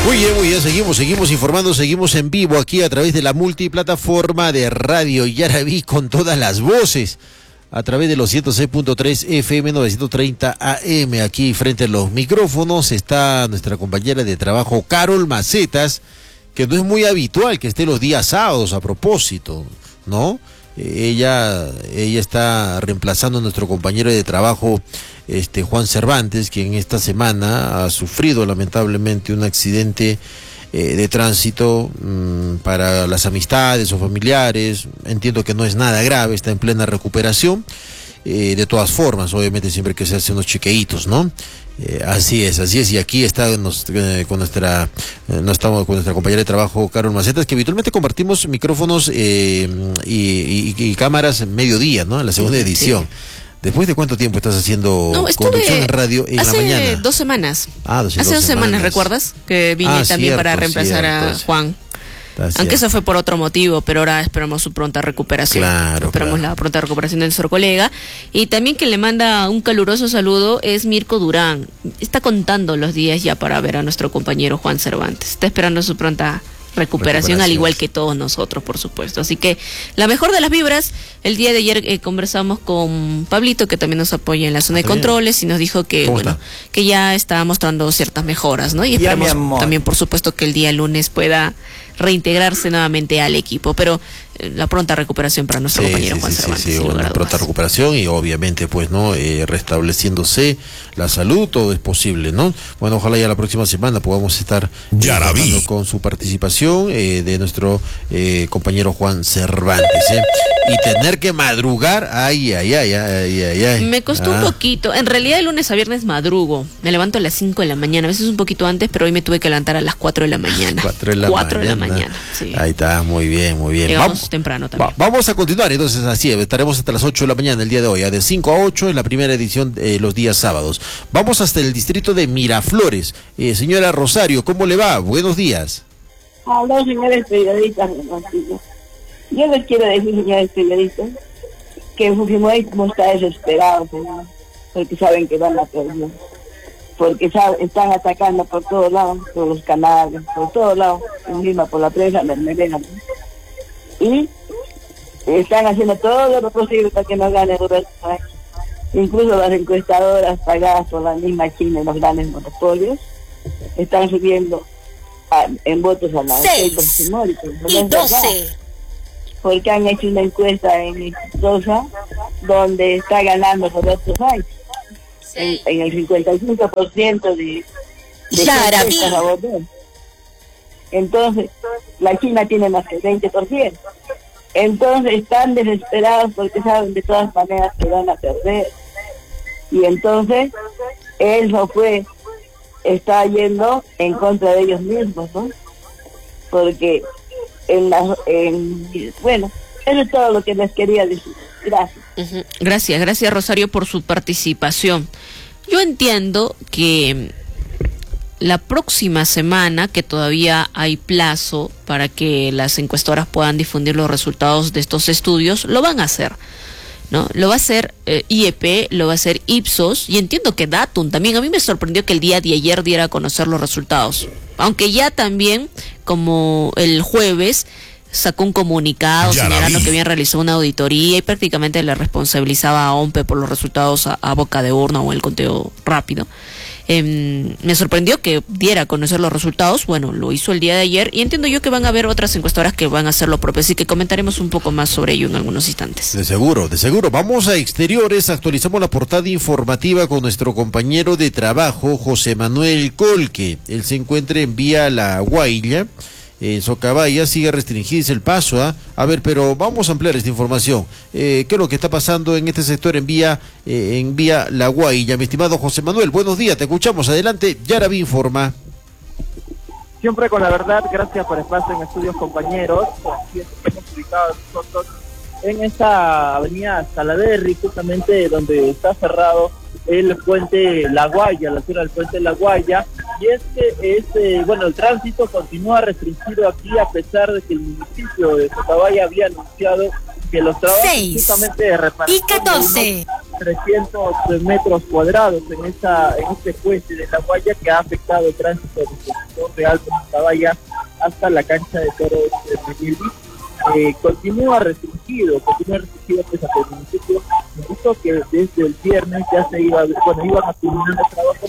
Muy bien, seguimos informando, seguimos en vivo aquí a través de la multiplataforma de Radio Yaraví con todas las voces, a través de los 106.3 FM 930 AM. Aquí frente a los micrófonos está nuestra compañera de trabajo Carol Macetas, que no es muy habitual que esté los días sábados a propósito, ¿no? Ella está reemplazando a nuestro compañero de trabajo, Juan Cervantes, quien esta semana ha sufrido lamentablemente un accidente de tránsito para las amistades o familiares. Entiendo que no es nada grave, está en plena recuperación. De todas formas, obviamente siempre hay que hacerse unos chequeitos, ¿no? Así es, y aquí está con nuestra compañera de trabajo, Carol Macetas, que habitualmente compartimos micrófonos y cámaras en mediodía, ¿no? En la segunda edición. Sí. ¿Después de cuánto tiempo estás haciendo conducción en radio en la mañana? Hace 2 semanas. Hace 2 semanas, ¿recuerdas? Que vine también cierto, para reemplazar a Juan. Aunque eso fue por otro motivo, pero ahora esperamos su pronta recuperación. Esperamos la pronta recuperación de nuestro colega. Y también que le manda un caluroso saludo es Mirko Durán. Está contando los días ya para ver a nuestro compañero Juan Cervantes. Está esperando su pronta recuperación, al igual que todos nosotros, por supuesto. Así que la mejor de las vibras. El día de ayer conversamos con Pablito, que también nos apoya en la zona de controles, y nos dijo que que ya está mostrando ciertas mejoras, ¿no? Y esperamos también, por supuesto, que el día lunes pueda reintegrarse nuevamente al equipo, pero la pronta recuperación para nuestro compañero Juan Cervantes. Sí, una pronta recuperación y obviamente pues restableciéndose la salud, todo es posible, ¿no? Bueno, ojalá ya la próxima semana podamos estar con su participación de nuestro compañero Juan Cervantes, y tener que madrugar, ay. Me costó un poquito, en realidad de lunes a viernes madrugo, me levanto a las 5 de la mañana, a veces un poquito antes, pero hoy me tuve que levantar a las 4 de la mañana. 4 de la mañana. Sí. Ahí está, muy bien. Llegamos temprano también. Vamos a continuar, entonces así, estaremos hasta las 8 de la mañana el día de hoy, de 5 a 8 en la primera edición los días sábados. Vamos hasta el distrito de Miraflores. Señora Rosario, ¿cómo le va? Buenos días. Hola, señores periodistas. Yo les quiero decir, señores periodistas, que el Fujimorismo está desesperado, porque saben que van a perder. Porque están atacando por todos lados, por los canales, por todos lados, misma por la prensa mermelera, ¿no? Y están haciendo todo lo posible para que no gane Roberto Sáenz. Incluso las encuestadoras pagadas por la misma China y los grandes monopolios están subiendo en votos a la 6 y 12. Porque han hecho una encuesta en exitosa donde está ganando Roberto Sáenz en el 55% de encuestas a votar. Entonces, la China tiene más que el 20%. Entonces, están desesperados porque saben de todas maneras que van a perder. Y entonces, eso está yendo en contra de ellos mismos, ¿no? Porque, bueno, eso es todo lo que les quería decir. Gracias. Gracias Rosario por su participación. Yo entiendo que la próxima semana, que todavía hay plazo para que las encuestadoras puedan difundir los resultados de estos estudios, lo van a hacer, ¿no? Lo va a hacer IEP, lo va a hacer Ipsos, y entiendo que Datum también. A mí me sorprendió que el día de ayer diera a conocer los resultados, aunque ya también, como el jueves, sacó un comunicado señalando que habían realizado una auditoría y prácticamente le responsabilizaba a OMPE por los resultados a boca de urna o el conteo rápido. Me sorprendió que diera a conocer los resultados. Bueno, lo hizo el día de ayer, y entiendo yo que van a haber otras encuestadoras que van a hacer lo propio, así que comentaremos un poco más sobre ello en algunos instantes. De seguro. Vamos a exteriores, actualizamos la portada informativa con nuestro compañero de trabajo, José Manuel Colque. Él se encuentra en vía La Guaira. En Socabaya sigue restringido el paso, A ver, pero vamos a ampliar esta información. ¿Qué es lo que está pasando en este sector en vía La Guaira? Mi estimado José Manuel, buenos días, te escuchamos, adelante, Yaraví informa. Siempre con la verdad, gracias por el espacio en estudios, compañeros. Aquí estamos ubicados nosotros en esta avenida Salaberry, justamente donde está cerrado el puente La Guaya, la altura del puente La Guaya, y es que el tránsito continúa restringido aquí, a pesar de que el municipio de Socabaya había anunciado que los trabajos justamente de reparación 300 metros cuadrados en este puente de La Guaya, que ha afectado el tránsito desde el sector de Alto Caballa hasta la cancha de toros de Melilli. Continúa restringido pues hasta el municipio, incluso que desde el viernes ya iban a culminar el trabajo,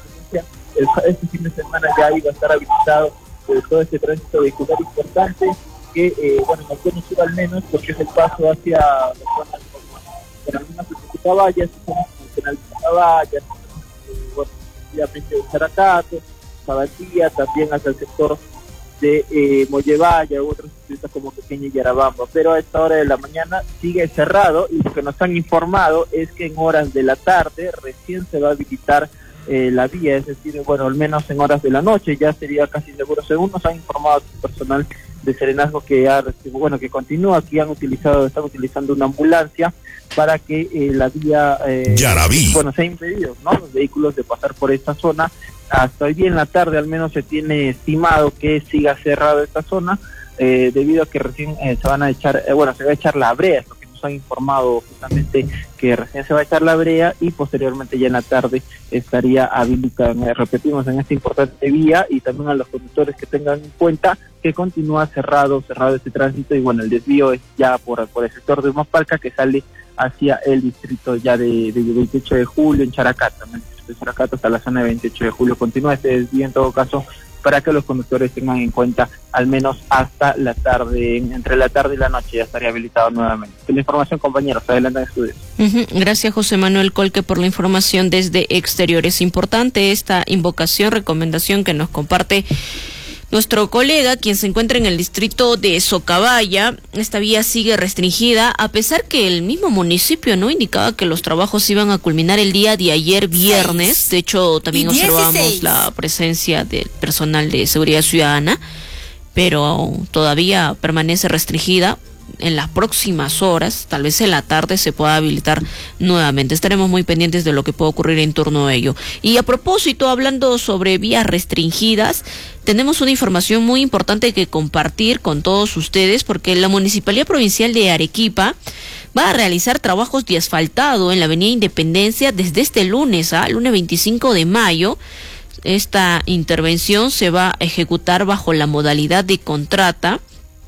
este fin de semana ya iba a estar habilitado todo este tránsito vehicular importante que, en el cono sur al menos, porque es el paso hacia las zonas de algunas de Caballas, Canal de Caballas, obviamente de Characato, Sabatilla, también hasta el sector de Mollevaya, otros distritos como Pequeña y Yarabamba, pero a esta hora de la mañana sigue cerrado, y lo que nos han informado es que en horas de la tarde recién se va a habilitar la vía, es decir, al menos en horas de la noche ya sería casi seguro, según nos han informado el personal de Serenazgo que que continúa aquí, están utilizando una ambulancia para que la vía se ha impedido, ¿no?, los vehículos de pasar por esta zona. Hasta hoy día en la tarde al menos se tiene estimado que siga cerrado esta zona, debido a que recién se va a echar la brea, lo que nos han informado justamente, que recién se va a echar la brea y posteriormente ya en la tarde estaría habilitada. Repetimos, en esta importante vía, y también a los conductores que tengan en cuenta que continúa cerrado este tránsito, y el desvío es ya por el sector de Mapalca, que sale hacia el distrito ya de 28 de julio en Characato, de Characato hasta la zona de 28 de julio. Continúa este desvío en todo caso, para que los conductores tengan en cuenta, al menos hasta la tarde, entre la tarde y la noche ya estaría habilitado nuevamente. La información, compañeros, adelante en estudios. Gracias, José Manuel Colque, por la información desde Exteriores. Importante esta recomendación que nos comparte nuestro colega, quien se encuentra en el distrito de Socabaya. Esta vía sigue restringida, a pesar que el mismo municipio no indicaba que los trabajos iban a culminar el día de ayer viernes. De hecho, también observamos la presencia del personal de seguridad ciudadana, pero todavía permanece restringida. En las próximas horas, tal vez en la tarde, se pueda habilitar nuevamente. Estaremos muy pendientes de lo que pueda ocurrir en torno a ello. Y a propósito, hablando sobre vías restringidas, tenemos una información muy importante que compartir con todos ustedes, porque la Municipalidad Provincial de Arequipa va a realizar trabajos de asfaltado en la Avenida Independencia desde este lunes, lunes 25 de mayo. Esta intervención se va a ejecutar bajo la modalidad de contrata,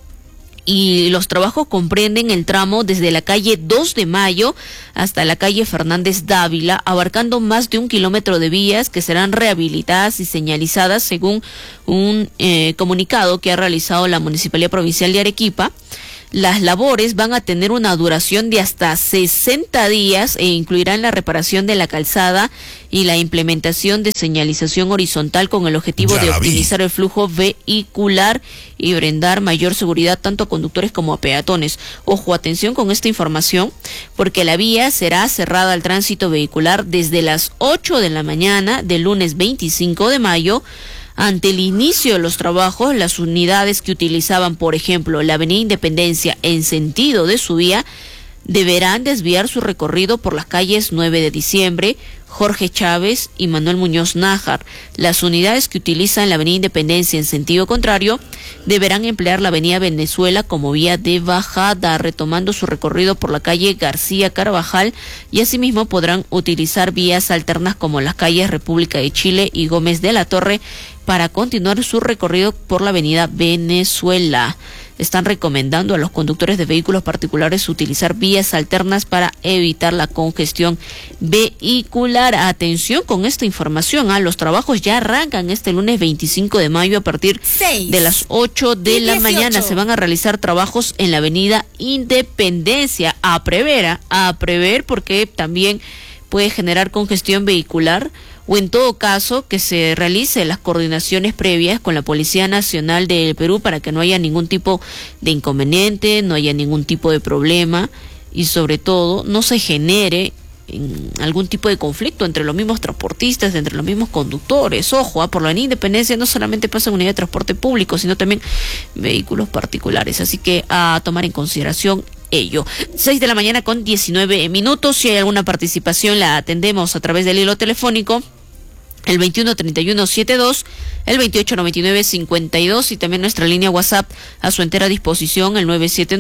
y los trabajos comprenden el tramo desde la calle 2 de Mayo hasta la calle Fernández Dávila, abarcando más de 1 kilómetro de vías que serán rehabilitadas y señalizadas, según un comunicado que ha realizado la Municipalidad Provincial de Arequipa. Las labores van a tener una duración de hasta 60 días e incluirán la reparación de la calzada y la implementación de señalización horizontal, con el objetivo de optimizar el flujo vehicular y brindar mayor seguridad tanto a conductores como a peatones. Ojo, atención con esta información, porque la vía será cerrada al tránsito vehicular desde las 8 de la mañana del lunes 25 de mayo. Ante el inicio de los trabajos, las unidades que utilizaban, por ejemplo, la Avenida Independencia en sentido de su vía, deberán desviar su recorrido por las calles 9 de Diciembre, Jorge Chávez y Manuel Muñoz Nájar. Las unidades que utilizan la Avenida Independencia en sentido contrario deberán emplear la Avenida Venezuela como vía de bajada, retomando su recorrido por la calle García Carvajal, y asimismo podrán utilizar vías alternas como las calles República de Chile y Gómez de la Torre para continuar su recorrido por la Avenida Venezuela. Están recomendando a los conductores de vehículos particulares utilizar vías alternas para evitar la congestión vehicular. Atención con esta información, los trabajos ya arrancan este lunes 25 de mayo a partir de las 8 de la mañana. Se van a realizar trabajos en la Avenida Independencia, a prever porque también puede generar congestión vehicular, o en todo caso que se realice las coordinaciones previas con la Policía Nacional del Perú para que no haya ningún tipo de inconveniente, no haya ningún tipo de problema, y sobre todo no se genere algún tipo de conflicto entre los mismos transportistas, entre los mismos conductores. Ojo, por la Avenida Independencia no solamente pasan unidades de transporte público, sino también vehículos particulares, así que a tomar en consideración ello. 6 de la mañana con 19 minutos. Si hay alguna participación, la atendemos a través del hilo telefónico el 213172, el 289952 y también nuestra línea WhatsApp a su entera disposición, el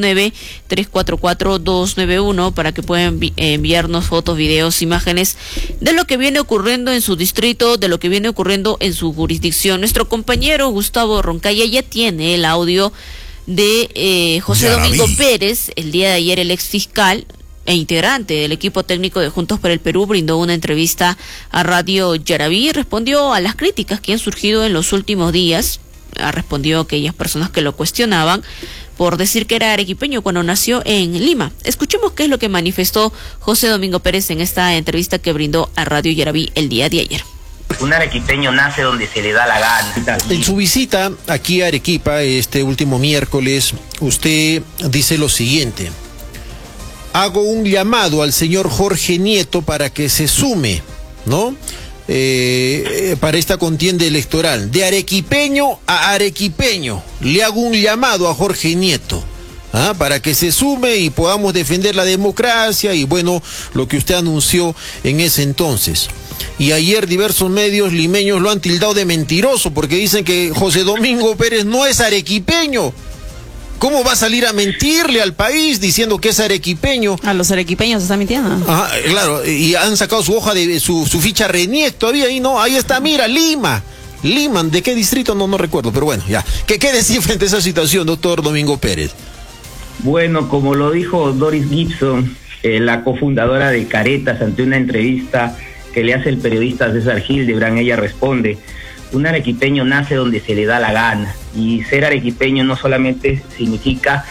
979-344-291, para que puedan enviarnos fotos, videos, imágenes de lo que viene ocurriendo en su distrito, de lo que viene ocurriendo en su jurisdicción. Nuestro compañero Gustavo Roncaya ya tiene el audio de José Domingo Pérez. El día de ayer el ex fiscal e integrante del equipo técnico de Juntos por el Perú brindó una entrevista a Radio Yaraví y respondió a las críticas que han surgido en los últimos días. Respondió a aquellas personas que lo cuestionaban por decir que era arequipeño cuando nació en Lima. Escuchemos qué es lo que manifestó José Domingo Pérez en esta entrevista que brindó a Radio Yaraví el día de ayer. Un arequipeño nace donde se le da la gana. En su visita aquí a Arequipa este último miércoles, usted dice lo siguiente: hago un llamado al señor Jorge Nieto para que se sume, ¿no? Para esta contienda electoral. De arequipeño a arequipeño, le hago un llamado a Jorge Nieto, para que se sume y podamos defender la democracia y bueno, lo que usted anunció en ese entonces. Y ayer diversos medios limeños lo han tildado de mentiroso porque dicen que José Domingo Pérez no es arequipeño. ¿Cómo va a salir a mentirle al país diciendo que es arequipeño? A los arequipeños se está mintiendo. Claro, y han sacado su hoja de su ficha RENIEC todavía ahí, ¿no? Ahí está, mira, Lima. Lima, ¿de qué distrito? No recuerdo, pero bueno, ya. ¿Qué decir frente a esa situación, doctor Domingo Pérez? Bueno, como lo dijo Doris Gibson, la cofundadora de Caretas, ante una entrevista que le hace el periodista César Hildebrand, ella responde: un arequipeño nace donde se le da la gana, y ser arequipeño no solamente significa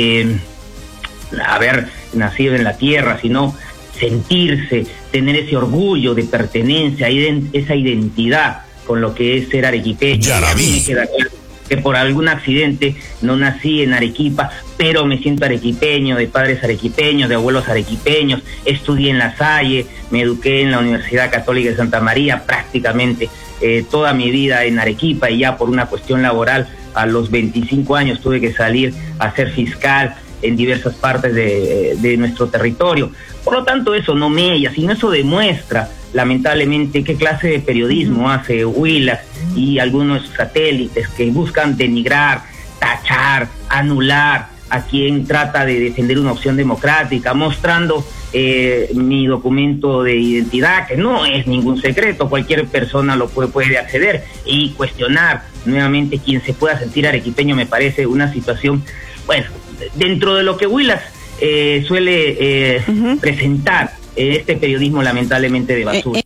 haber nacido en la tierra, sino sentirse, tener ese orgullo de pertenencia, esa identidad con lo que es ser arequipeño. A mí me queda claro que por algún accidente no nací en Arequipa, pero me siento arequipeño, de padres arequipeños, de abuelos arequipeños, estudié en La Salle, me eduqué en la Universidad Católica de Santa María, prácticamente toda mi vida en Arequipa, y ya por una cuestión laboral a los 25 años tuve que salir a ser fiscal en diversas partes de nuestro territorio. Por lo tanto, eso no mella, sino eso demuestra lamentablemente qué clase de periodismo hace Willax y algunos de sus satélites, que buscan denigrar, tachar, anular a quien trata de defender una opción democrática, mostrando mi documento de identidad, que no es ningún secreto, cualquier persona lo puede acceder, y cuestionar nuevamente quien se pueda sentir arequipeño. Me parece una situación, bueno, dentro de lo que Willax suele presentar, este periodismo lamentablemente de basura.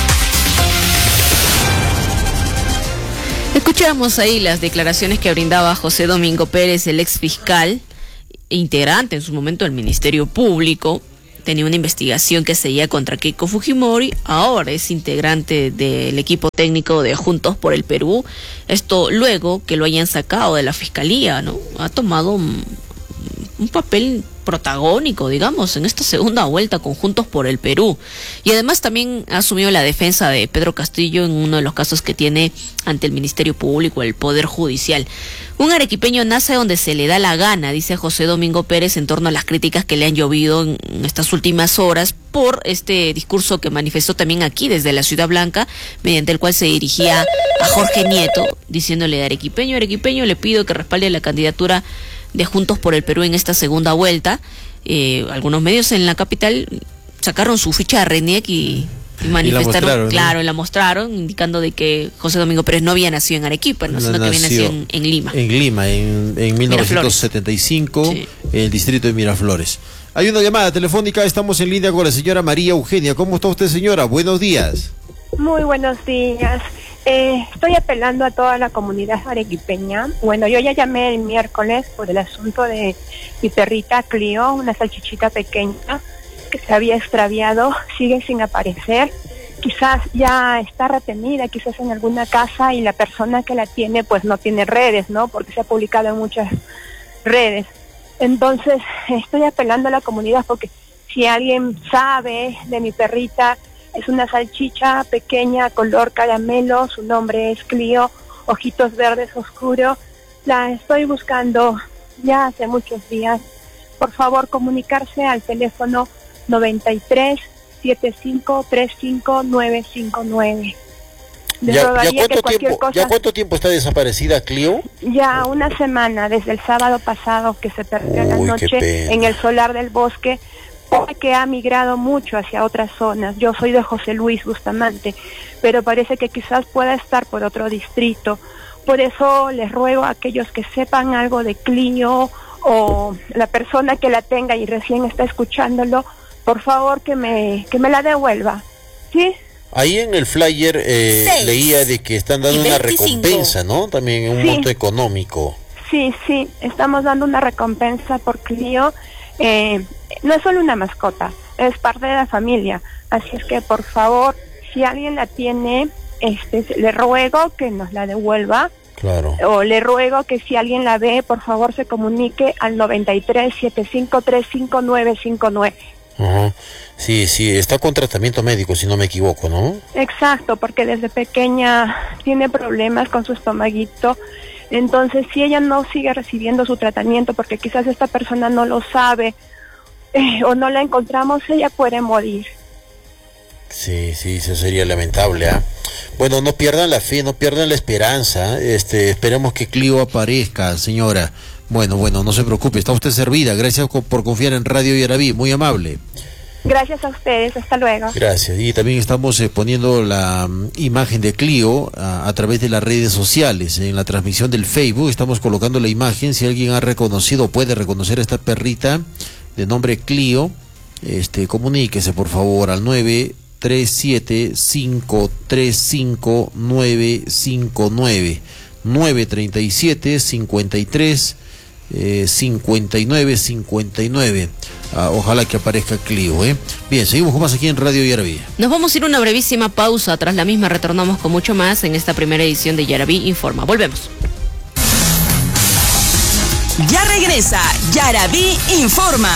Escuchamos ahí las declaraciones que brindaba José Domingo Pérez, el ex fiscal, integrante en su momento del Ministerio Público. Tenía una investigación que seguía contra Keiko Fujimori, ahora es integrante del equipo técnico de Juntos por el Perú. Esto luego que lo hayan sacado de la fiscalía, ¿no? Ha tomado un papel protagónico, digamos, en esta segunda vuelta con Juntos por el Perú. Y además también ha asumido la defensa de Pedro Castillo en uno de los casos que tiene ante el Ministerio Público, el Poder Judicial. Un arequipeño nace donde se le da la gana, dice José Domingo Pérez en torno a las críticas que le han llovido en estas últimas horas por este discurso que manifestó también aquí desde la Ciudad Blanca, mediante el cual se dirigía a Jorge Nieto, diciéndole: de arequipeño, le pido que respalde la candidatura de Juntos por el Perú en esta segunda vuelta. Algunos medios en la capital sacaron su ficha de RENIEC y manifestaron, la mostraron, indicando de que José Domingo Pérez no había nacido en Arequipa, sino que había nacido en Lima. En Lima, en 1975, sí, en el distrito de Miraflores. Hay una llamada telefónica, estamos en línea con la señora María Eugenia. ¿Cómo está usted, señora? Buenos días. Muy buenos días. Estoy apelando a toda la comunidad arequipeña. Bueno, yo ya llamé el miércoles por el asunto de mi perrita Clio, una salchichita pequeña que se había extraviado, sigue sin aparecer. Quizás ya está retenida, quizás en alguna casa, y la persona que la tiene pues no tiene redes, ¿no? Porque se ha publicado en muchas redes. Entonces estoy apelando a la comunidad porque si alguien sabe de mi perrita, es una salchicha pequeña, color caramelo, su nombre es Clio, ojitos verdes oscuros. La estoy buscando ya hace muchos días. Por favor, comunicarse al teléfono 93 75 35 959. Les rogaría que cualquier cosa... ¿Ya cuánto tiempo está desaparecida Clio? Ya una semana, desde el sábado pasado que se perdió la noche en el solar del bosque, que ha migrado mucho hacia otras zonas. Yo soy de José Luis Bustamante, pero parece que quizás pueda estar por otro distrito. Por eso les ruego a aquellos que sepan algo de Clio o la persona que la tenga y recién está escuchándolo, por favor que me la devuelva, ¿sí? Ahí en el flyer leía de que están dando una recompensa, ¿no? También un monto económico. Sí, estamos dando una recompensa por Clio. No es solo una mascota, es parte de la familia. Así es que, por favor, si alguien la tiene, le ruego que nos la devuelva. Claro. O le ruego que si alguien la ve, por favor se comunique al 93-753-5959. Ajá. Sí, está con tratamiento médico, si no me equivoco, ¿no? Exacto, porque desde pequeña tiene problemas con su estomaguito. Entonces, si ella no sigue recibiendo su tratamiento, porque quizás esta persona no lo sabe o no la encontramos, ella puede morir. Sí, eso sería lamentable, ¿ah? Bueno, no pierdan la fe, no pierdan la esperanza. Esperemos que Clio aparezca, señora. Bueno, no se preocupe, está usted servida. Gracias por confiar en Radio Yaraví, muy amable. Gracias a ustedes, hasta luego. Gracias, y también estamos poniendo la imagen de Clio a través de las redes sociales. En la transmisión del Facebook estamos colocando la imagen. Si alguien ha reconocido o puede reconocer a esta perrita de nombre Clio, comuníquese por favor al 937-535-959, 937-53-59-59. Ojalá que aparezca Clio, Bien, seguimos con más aquí en Radio Yaraví. Nos vamos a ir a una brevísima pausa. Tras la misma retornamos con mucho más en esta primera edición de Yaraví Informa. Volvemos. Ya regresa Yaraví Informa.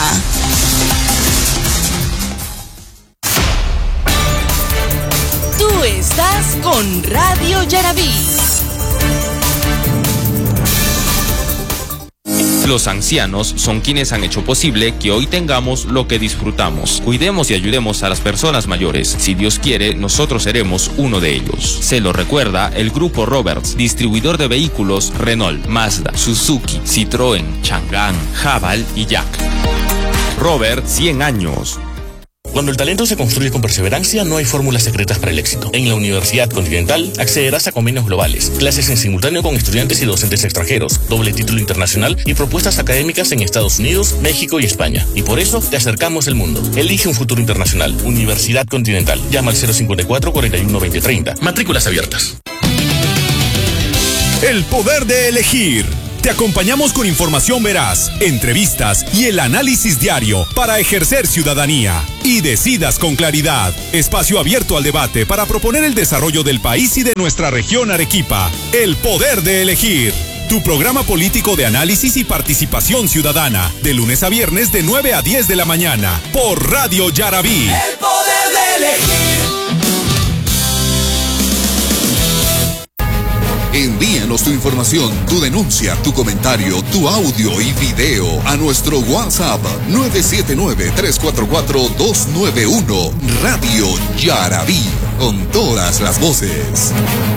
Tú estás con Radio Yaraví. Los ancianos son quienes han hecho posible que hoy tengamos lo que disfrutamos. Cuidemos y ayudemos a las personas mayores. Si Dios quiere, nosotros seremos uno de ellos. Se lo recuerda el Grupo Roberts, distribuidor de vehículos Renault, Mazda, Suzuki, Citroën, Chang'an, Haval y Jack. Robert, 100 años. Cuando el talento se construye con perseverancia, no hay fórmulas secretas para el éxito. En la Universidad Continental accederás a convenios globales, clases en simultáneo con estudiantes y docentes extranjeros, doble título internacional y propuestas académicas en Estados Unidos, México y España. Y por eso te acercamos el mundo. Elige un futuro internacional. Universidad Continental. Llama al 054-41-2030. Matrículas abiertas. El poder de elegir. Te acompañamos con información veraz, entrevistas y el análisis diario para ejercer ciudadanía. Y decidas con claridad. Espacio abierto al debate para proponer el desarrollo del país y de nuestra región Arequipa. El poder de elegir. Tu programa político de análisis y participación ciudadana. De lunes a viernes de 9 a 10 de la mañana. Por Radio Yaraví. El poder de elegir. Envíanos tu información, tu denuncia, tu comentario, tu audio y video a nuestro WhatsApp 979-344-291. Radio Yaraví, con todas las voces.